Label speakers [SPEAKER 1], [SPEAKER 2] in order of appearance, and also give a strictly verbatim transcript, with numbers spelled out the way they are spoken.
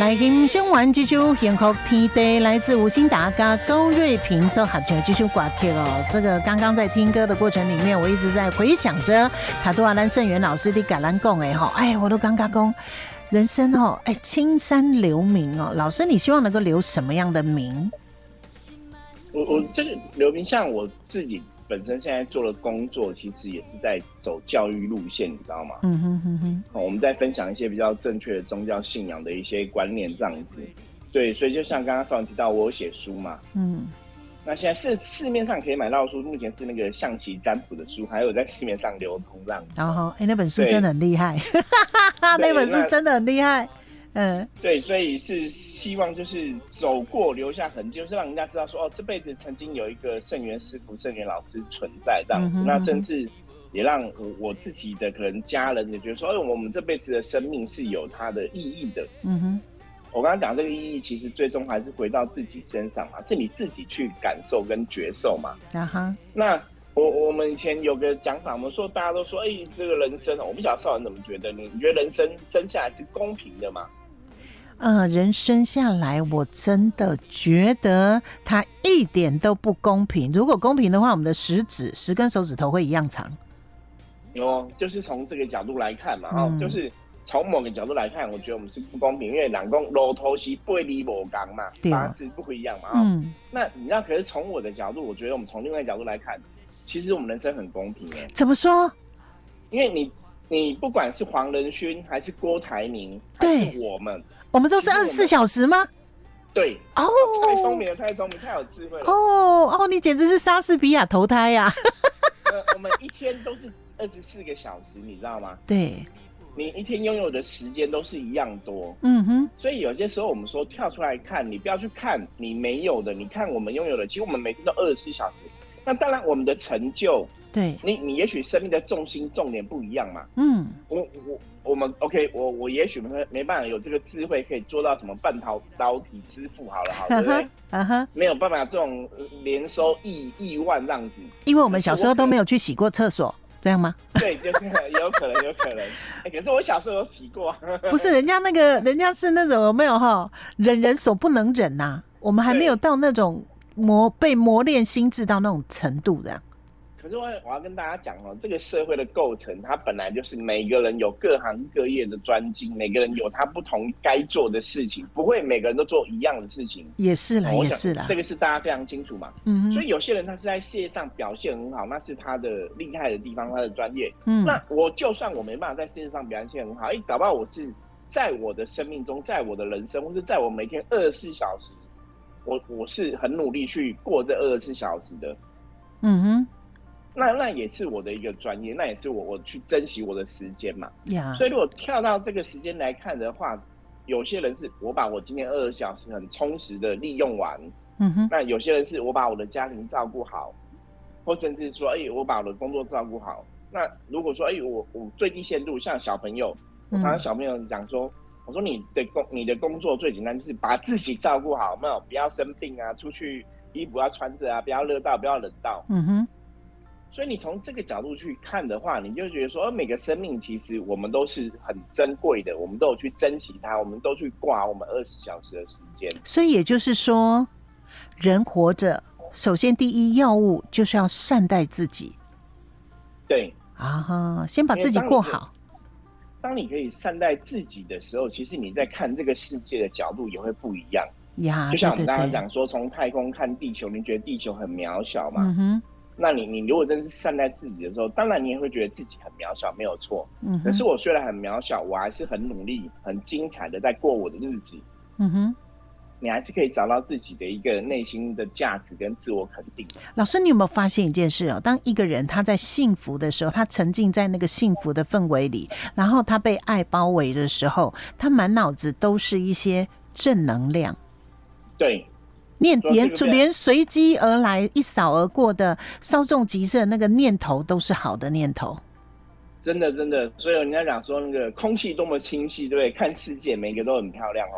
[SPEAKER 1] 来欣赏完这首《幸福天地》，来自吴兴达跟高瑞平所合唱的这首歌曲哦。这个刚刚在听歌的过程里面，我一直在回想着他都阿兰盛元老师的橄榄讲的哈，哎，我都刚刚讲人生哦，哎，青山留名哦。老师，你希望能够留什么样的名？
[SPEAKER 2] 我我这个留名，像我自己本身现在做的工作，其实也是在走教育路线，你知道吗？嗯哼哼哼。哦，我们在分享一些比较正确的宗教信仰的一些观念，这样子。对，所以就像刚刚少文提到，我有写书嘛。嗯。那现在市市面上可以买到的书，目前是那个象棋占卜的书，还有在市面上流通这样子。然后，
[SPEAKER 1] 哎，那本书真的很厉害，那本书真的很厉害。嗯，
[SPEAKER 2] 对，所以是希望就是走过留下痕迹，就是让人家知道说，哦，这辈子曾经有一个圣元师傅、圣元老师存在这样子。嗯、那甚至也让我我自己的可能家人也觉得说，哎，我们这辈子的生命是有它的意义的。嗯哼，我刚刚讲这个意义，其实最终还是回到自己身上嘛，是你自己去感受跟觉受嘛。啊哈，那。我我们以前有个讲法，我们说大家都说，哎、欸，这个人生，我不晓得少文怎么觉得，你你觉得人生生下来是公平的吗？
[SPEAKER 1] 呃，人生下来，我真的觉得它一点都不公平。如果公平的话，我们的食指十根手指头会一样长。
[SPEAKER 2] 哦，就是从这个角度来看嘛，嗯、哦，就是从某个角度来看，我觉得我们是不公平，因为人讲路途是八里无同嘛，八字不一样嘛。嗯，那你知道，可是从我的角度，我觉得我们从另外一个角度来看。其实我们人生很公平耶。
[SPEAKER 1] 怎么说？
[SPEAKER 2] 因为你你不管是黄仁勋还是郭台铭，还是我们，
[SPEAKER 1] 我们都是二十四小时吗？
[SPEAKER 2] 对，哦，太聪明了，太聪明，太有智慧了。
[SPEAKER 1] 哦哦，你简直是莎士比亚投胎呀、啊
[SPEAKER 2] 呃！我们一天都是二十四个小时，你知道吗？
[SPEAKER 1] 对，
[SPEAKER 2] 你一天拥有的时间都是一样多。嗯哼，所以有些时候我们说跳出来看，你不要去看你没有的，你看我们拥有的，其实我们每天都二十四小时。那当然，我们的成就，
[SPEAKER 1] 对
[SPEAKER 2] 你，你也许生命的重心重点不一样嘛。嗯，我我我们 OK， 我我也许没没办法有这个智慧可以做到什么半导导体支付好了，好对不对？啊哈，没有办法这种年收亿亿万这样子，
[SPEAKER 1] 因为我们小时候都没有去洗过厕所，这样吗？
[SPEAKER 2] 对，就是有可能，有可能。欸、可是我小时候有洗过，
[SPEAKER 1] 不是人家那个，人家是那种有没有哈，忍人所不能忍呐、啊，我们还没有到那种。磨被磨练心智到那种程度的，
[SPEAKER 2] 可是我我要跟大家讲哦，这个社会的构成，它本来就是每个人有各行各业的专精，每个人有他不同该做的事情，不会每个人都做一样的事情。
[SPEAKER 1] 也是啦，也是啦，
[SPEAKER 2] 这个是大家非常清楚嘛。嗯，所以有些人他是在事业上表现很好，那是他的厉害的地方，他的专业。嗯，那我就算我没办法在事业上表现很好，哎，搞不好我是在我的生命中，在我的人生，或是在我每天二十四小时。我我是很努力去过这二十四小时的，嗯哼，那那也是我的一个专业，那也是我我去珍惜我的时间嘛。Yeah. 所以如果跳到这个时间来看的话，有些人是我把我今天二十小时很充实的利用完，嗯哼，那有些人是我把我的家庭照顾好，或甚至说，哎、欸，我把我的工作照顾好。那如果说，哎、欸，我我最低限度像小朋友，我常常小朋友讲说。嗯我说你的工你的工作最简单就是把自己照顾好，没有不要生病啊，出去衣服要穿着啊，不要热到，不要冷到。嗯哼。所以你从这个角度去看的话，你就觉得说，每个生命其实我们都是很珍贵的，我们都有去珍惜它，我们都去挂我们二十小时的时间。
[SPEAKER 1] 所以也就是说，人活着，首先第一要务就是要善待自己。
[SPEAKER 2] 对
[SPEAKER 1] 啊，先把自己过好。
[SPEAKER 2] 当你可以善待自己的时候，其实你在看这个世界的角度也会不一样呀。就像我们刚刚讲说，从太空看地球，你觉得地球很渺小嘛？嗯哼。那你你如果真是善待自己的时候，当然你也会觉得自己很渺小，没有错。嗯哼。可是我虽然很渺小，我还是很努力、很精彩的在过我的日子。嗯哼。你还是可以找到自己的一个内心的价值跟自我肯定。
[SPEAKER 1] 老师，你有没有发现一件事哦？当一个人他在幸福的时候，他沉浸在那个幸福的氛围里，然后他被爱包围的时候，他满脑子都是一些正能量。
[SPEAKER 2] 对，
[SPEAKER 1] 念连连随机而来、一扫而过的稍纵即逝的那个念头，都是好的念头。
[SPEAKER 2] 真的真的，所以人家讲说那个空气多么清晰，对不对？看世界每个都很漂亮哦。